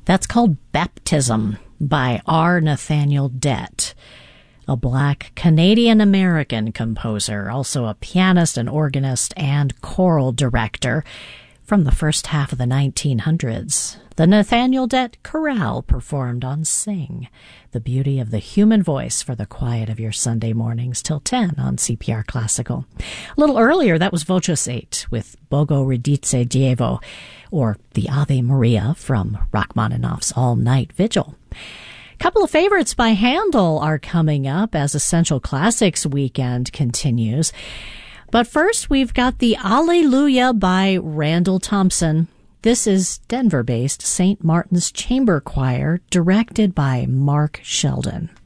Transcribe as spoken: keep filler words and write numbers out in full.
That's called Baptism by R. Nathaniel Dett, a black Canadian-American composer, also a pianist, an organist, and choral director from the first half of the nineteen hundreds. The Nathaniel Dett Chorale performed on Sing, the beauty of the human voice for the quiet of your Sunday mornings till ten on C P R Classical. A little earlier, that was Voces eight with Bogo Ridice Dievo, or the Ave Maria from Rachmaninoff's All Night Vigil. A couple of favorites by Handel are coming up as Essential Classics weekend continues. But first, we've got the Alleluia by Randall Thompson. This is Denver-based Saint Martin's Chamber Choir, directed by Mark Sheldon.